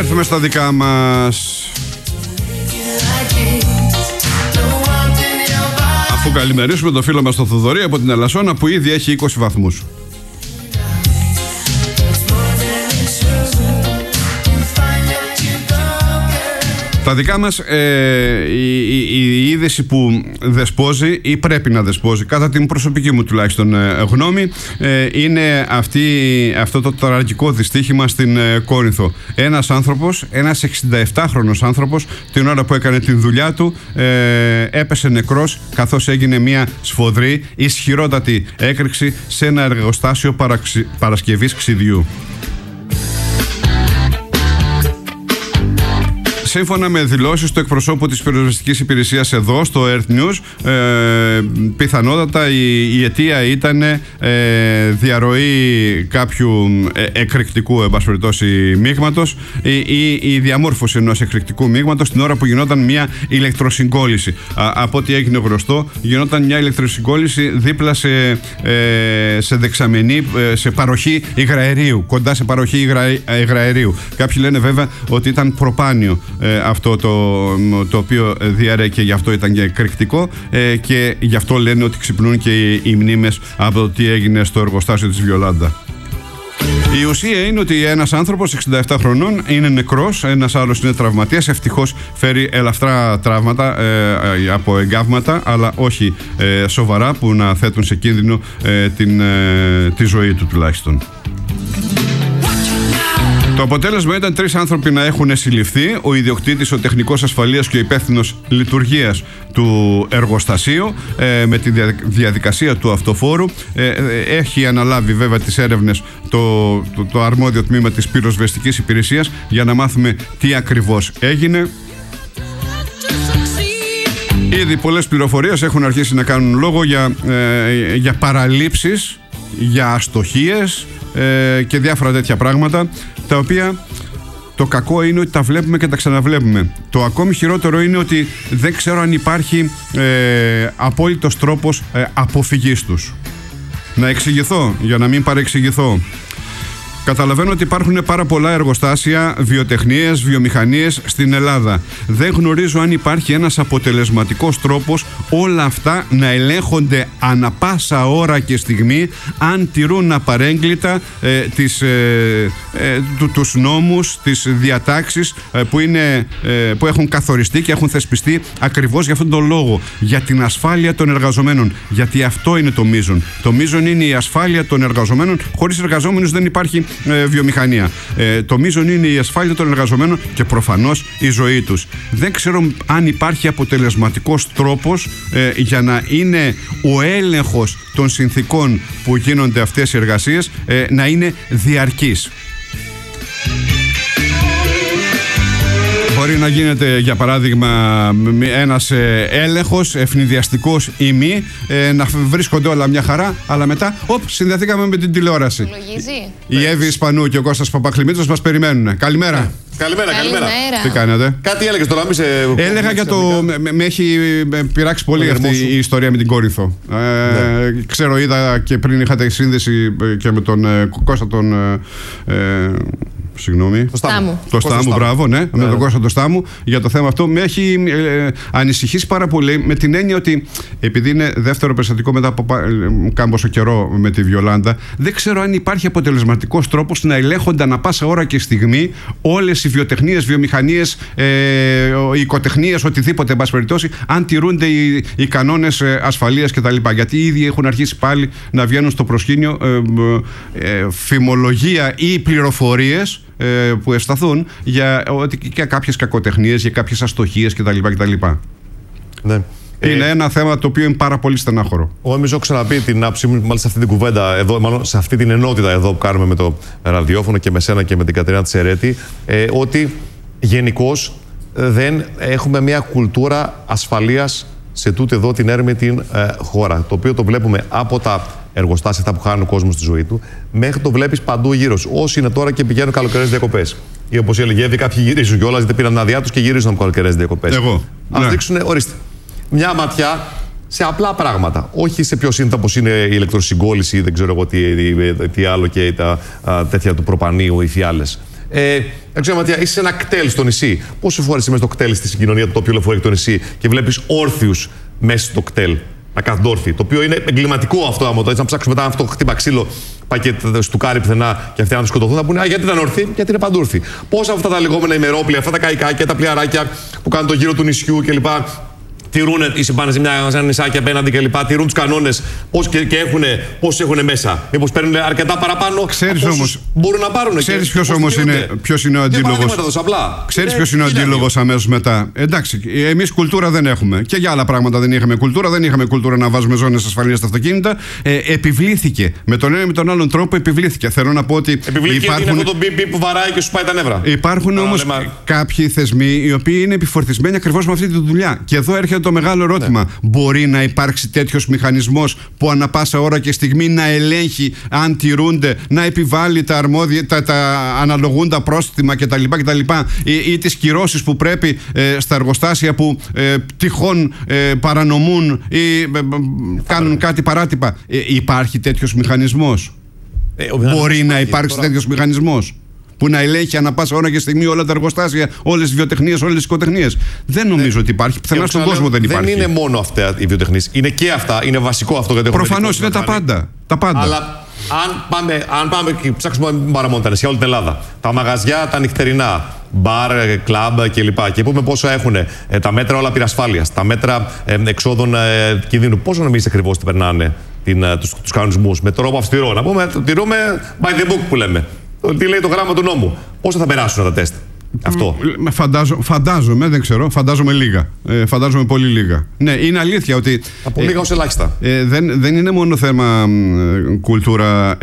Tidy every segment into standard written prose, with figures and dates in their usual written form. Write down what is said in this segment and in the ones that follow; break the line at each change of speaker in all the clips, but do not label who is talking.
έρθουμε στα δικά μας. Αφού καλημερίσουμε το φίλο μας τον Θοδωρή από την Ελασσόνα που ήδη έχει 20 βαθμούς. Τα δικά μας, η είδηση που δεσπόζει ή πρέπει να δεσπόζει, κατά την προσωπική μου τουλάχιστον γνώμη, είναι αυτό το τραγικό δυστύχημα στην Κόρινθο. Ένας άνθρωπος, ένας 67χρονος άνθρωπος, την ώρα που έκανε τη δουλειά του, έπεσε νεκρός καθώς έγινε μια σφοδρή, ισχυρότατη έκρηξη σε ένα εργοστάσιο παρασκευής ξυδιού. Σύμφωνα με δηλώσεις του εκπροσώπου της πυροσβεστικής υπηρεσίας εδώ στο Earth News, πιθανότατα η αιτία ήταν διαρροή κάποιου εκρηκτικού μείγματος ή η διαμόρφωση ενός εκρηκτικού μείγματος την ώρα που γινόταν μια ηλεκτροσυγκόλληση. Από ό,τι έγινε γνωστό, γινόταν μια ηλεκτροσυγκόλληση δίπλα σε δεξαμενή, σε παροχή υγραερίου, κοντά σε παροχή υγραερίου. Κάποιοι λένε βέβαια ότι ήταν προπάνιο αυτό το οποίο διαρρέει και γι' αυτό ήταν και εκρηκτικό, και γι' αυτό λένε ότι ξυπνούν και οι μνήμες από το τι έγινε στο εργοστάσιο της Βιολάντα. Η ουσία είναι ότι ένας άνθρωπος 67 χρονών είναι νεκρός, ένας άλλος είναι τραυματίας. Ευτυχώς φέρει ελαφρά τραύματα από εγκάβματα, αλλά όχι σοβαρά που να θέτουν σε κίνδυνο τη ζωή του τουλάχιστον. Το αποτέλεσμα ήταν 3 άνθρωποι να έχουν συλληφθεί, ο ιδιοκτήτης, ο τεχνικός ασφαλείας και ο υπεύθυνος λειτουργίας του εργοστασίου με τη διαδικασία του αυτοφόρου. Έχει αναλάβει βέβαια τις έρευνες το αρμόδιο τμήμα της πυροσβεστικής υπηρεσίας για να μάθουμε τι ακριβώς έγινε. Ήδη πολλές πληροφορίες έχουν αρχίσει να κάνουν λόγο για παραλήψεις, για αστοχίες και διάφορα τέτοια πράγματα, τα οποία το κακό είναι ότι τα βλέπουμε και τα ξαναβλέπουμε. Το ακόμη χειρότερο είναι ότι δεν ξέρω αν υπάρχει απόλυτος τρόπος αποφυγής τους. Να εξηγηθώ, για να μην παρεξηγηθώ. Καταλαβαίνω ότι υπάρχουν πάρα πολλά εργοστάσια, βιοτεχνίες, βιομηχανίες στην Ελλάδα. Δεν γνωρίζω αν υπάρχει ένας αποτελεσματικός τρόπος όλα αυτά να ελέγχονται ανα πάσα ώρα και στιγμή, αν τηρούν απαρέγκλιτα τους νόμους, τις διατάξεις που έχουν καθοριστεί και έχουν θεσπιστεί ακριβώς για αυτόν τον λόγο, για την ασφάλεια των εργαζομένων. Γιατί αυτό είναι το μείζον. Το μείζον είναι η ασφάλεια των εργαζομένων. Χωρίς εργαζόμενους δεν υπάρχει βιομηχανία. Το μείζον είναι η ασφάλεια των εργαζομένων και προφανώς η ζωή τους. Δεν ξέρω αν υπάρχει αποτελεσματικός τρόπος για να είναι ο έλεγχος των συνθήκων που γίνονται αυτές οι εργασίες να είναι διαρκής. Μπορεί να γίνεται, για παράδειγμα, ένας έλεγχος ευνηδιαστικός ή μη, να βρίσκονται όλα μια χαρά, αλλά μετά, συνδεθήκαμε με την τηλεόραση. Η Εύη Ισπανού και ο Κώστας Παπαχλημίτσος μας περιμένουν. Καλημέρα.
Καλημέρα.
Τι κάνετε?
Κάτι έλεγες τώρα, μη σε...
Έλεγα για το... Με έχει πειράξει πολύ αυτή η ιστορία με την Κόρινθο. Ναι. Ξέρω, είδα και πριν είχατε σύνδεση και με τον Κώστα τον... Συγγνώμη. Το Στάμου, μπράβο, ναι. Με τον Κώστα το Στάμου για το θέμα αυτό. Με έχει ανησυχήσει πάρα πολύ, με την έννοια ότι επειδή είναι δεύτερο περιστατικό μετά από κάμποσο καιρό με τη Βιολάντα, δεν ξέρω αν υπάρχει αποτελεσματικός τρόπος να ελέγχονται ανα πάσα ώρα και στιγμή όλες οι βιοτεχνίες, βιομηχανίες, οικοτεχνίες, οτιδήποτε, εν πάση περιπτώσει, αν τηρούνται οι κανόνες ασφαλείας κτλ. Γιατί ήδη έχουν αρχίσει πάλι να βγαίνουν στο προσκήνιο φημολογία ή πληροφορίες που ευσταθούν για κάποιες κακοτεχνίες, για κάποιες αστοχίες κτλ.
Ναι.
Είναι ένα θέμα το οποίο είναι πάρα πολύ στενάχωρο.
Εγώ νομίζω έχω ξαναπεί την άποψή μου, μάλιστα σε αυτή την κουβέντα εδώ, μάλλον σε αυτή την ενότητα εδώ που κάνουμε με το ραδιόφωνο και με σένα και με την Κατερίνα Τσερέτη, ότι γενικώς δεν έχουμε μια κουλτούρα ασφαλείας σε τούτη εδώ την έρμη την χώρα. Το οποίο το βλέπουμε από τα εργοστάσια, αυτά που χάνει ο κόσμος στη ζωή του, μέχρι το βλέπεις παντού γύρω σου. Όσοι είναι τώρα και πηγαίνουν καλοκαιρινές διακοπές. Ή όπως έλεγε, ήδη κάποιοι γυρίζουν κιόλας, γιατί πήραν άδειά τους και γυρίζουν από καλοκαιρινές διακοπές. Ας δείξουν, ορίστε, μια ματιά σε απλά πράγματα. Όχι σε πιο σύνθετα όπως είναι η ηλεκτροσυγκόλληση ή δεν ξέρω εγώ τι άλλο και τα τέτοια του προπανίου ή φιάλες. Δεν ξέρω, Ματία, είσαι σε ένα κτέλ στο νησί. Πόσε φορέ είμαι στο κτέλ στη συγκοινωνία του τοπίου λεωφορείου το νησί και βλέπει όρθιους μέσα στο κτέλ να κάθονται όρθιοι. Το οποίο είναι εγκληματικό αυτό. Άμα το έτσι να ψάξουμε μετά αυτό χτύπα ξύλο, πάει και στουκάρει πουθενά και αυτοί να του σκοτωθούν, θα πούνε γιατί ήταν όρθιοι, γιατί είναι παντούρθιοι. Πόσα αυτά τα λεγόμενα ημερόπλια, αυτά τα καϊκάκια, τα πλοιαράκια που κάνουν το γύρο του νησιού κλπ. Τηρούν, πάνε σε ένα νησάκι απέναντι κλπ. Τηρούν τους κανόνες πόσους έχουν μέσα. Μήπως παίρνουν αρκετά παραπάνω.
Ξέρεις όμως.
Μπορούν να πάρουν.
Ξέρεις ποιος είναι ο αντίλογος. Ξέρεις ποιος είναι ο αντίλογος αμέσως μετά. Εντάξει, εμείς κουλτούρα δεν έχουμε. Και για άλλα πράγματα δεν είχαμε κουλτούρα. Δεν είχαμε κουλτούρα να βάζουμε ζώνες ασφαλείας στα αυτοκίνητα. Επιβλήθηκε. Με τον ένα ή με τον άλλον τρόπο επιβλήθηκε. Θέλω να πω ότι.
Επιβλήθηκε είναι αυτό το μπιπ που βαράει και σου πάει τα νεύρα.
Υπάρχουν όμως κάποιοι θεσμοί οι οποίοι είναι επιφορτισμένοι ακριβώς με αυτή τη δουλειά. Και εδώ έρχεται το μεγάλο ερώτημα. Μπορεί να υπάρξει τέτοιος μηχανισμός που ανά πάσα ώρα και στιγμή να ελέγχει αν τηρούνται, να επιβάλλει τα αρμόδια, τα αναλογούντα πρόστιμα κτλ. Ή τις κυρώσεις που πρέπει στα εργοστάσια που τυχόν παρανομούν ή κάνουν κάτι παράτυπα. Υπάρχει τέτοιος μηχανισμός. Μπορεί να υπάρξει τέτοιος μηχανισμός που να ελέγχει ανά πάσα ώρα και στιγμή όλα τα εργοστάσια, όλες τις βιοτεχνίες, όλες τις οικοτεχνίες. Δεν νομίζω ότι υπάρχει. Πουθενά στον κόσμο δεν υπάρχει.
Δεν είναι μόνο αυτά οι βιοτεχνίες. Είναι και αυτά. Είναι βασικό αυτό γιατί
προφανώς είναι τα πάντα.
Αλλά αν πάμε και ψάξουμε παρά μόνο τα νησιά, όλη την Ελλάδα, τα μαγαζιά, τα νυχτερινά, μπαρ, κλαμπ κλπ. Και πούμε πόσο έχουν τα μέτρα όλα πυρασφάλειας, τα μέτρα εξόδων κινδύνου. Πόσο νομίζεις ακριβώς ότι περνάνε τους κανονισμούς με τρόπο αυστηρό. Να πούμε, τηρούμε by the book που λέμε. Τι λέει το γράμμα του νόμου. Πόσο θα περάσουν τα τεστ. Αυτό.
Φαντάζομαι, δεν ξέρω. Φαντάζομαι λίγα. Φαντάζομαι πολύ λίγα. Ναι, είναι αλήθεια ότι.
Από λίγα ως ελάχιστα.
Δεν είναι μόνο θέμα κουλτούρα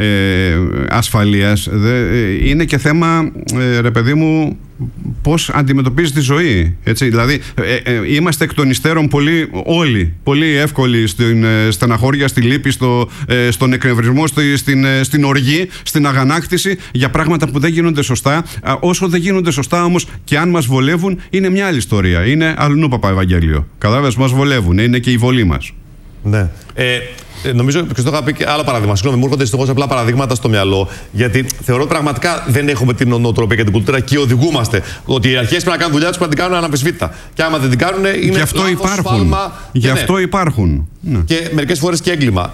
ασφαλείας. Είναι και θέμα, ρε παιδί μου, πώς αντιμετωπίζει τη ζωή. Έτσι, δηλαδή, είμαστε εκ των υστέρων όλοι πολύ εύκολοι στην στεναχώρια, στη λύπη, στον εκνευρισμό, στην οργή, στην αγανάκτηση για πράγματα που δεν γίνονται σωστά. Όσο δεν γίνονται σωστά όμως και αν μας βολεύουν, είναι μια άλλη ιστορία. Είναι αλλού Παπαευαγγέλιο. Κατάλαβες, μας βολεύουν. Είναι και η βολή μας.
Ναι. Νομίζω και στο είχα πει και άλλο παράδειγμα. Συγγνώμη, μου έρχονται δυστυχώς απλά παραδείγματα στο μυαλό, γιατί θεωρώ ότι πραγματικά δεν έχουμε την νοοτροπία και την κουλτούρα και οδηγούμαστε. Ότι οι αρχές πρέπει να κάνουν δουλειά τους, πρέπει να την κάνουν αναμφισβήτητα. Και άμα δεν την κάνουν, είναι
γι' αυτό
λάθος,
υπάρχουν.
σφάλμα.
Γι' αυτό υπάρχουν. Ναι.
Και μερικές φορές και έγκλημα.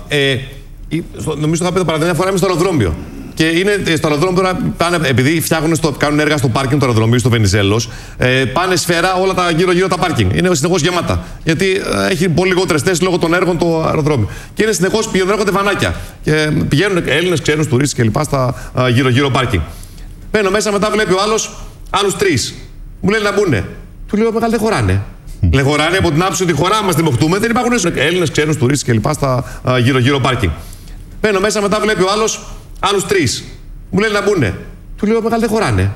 Νομίζω το είχα πει το παράδειγμα, μια φορά είμαι στο αεροδρόμιο. Και είναι στο αεροδρόμιο τώρα, επειδή κάνουν έργα στο πάρκινγκ του αεροδρομίου στο Βενιζέλος, πάνε σφαίρα όλα τα γύρω-γύρω τα πάρκινγκ. Είναι συνεχώς γεμάτα. Γιατί έχει πολύ λιγότερες θέσεις λόγω των έργων το αεροδρόμιο. Και είναι συνεχώς έρχονται βανάκια. Και πηγαίνουν Έλληνες, ξένους, τουρίστες κλπ. Στα γύρω-γύρω πάρκινγκ. Μπαίνω μέσα, μετά βλέπει ο άλλους τρεις. Μου λένε να μπουνε. Του λέω μεγάλα δεν χωράνε. Δεν χωράνε από την άποψη ότι χωράμε, μας δημοχτούμε, δεν υπάρχουν Έλληνες, ξένους, τουρίστες κλπ. Στα γύρω-γύρω πάρκινγκ. Μπαίνω μέσα, μετά βλέπει ο άλλους τρεις. Μου λένε να μπουνε. Του λέω μεγάλα δεν χωράνε.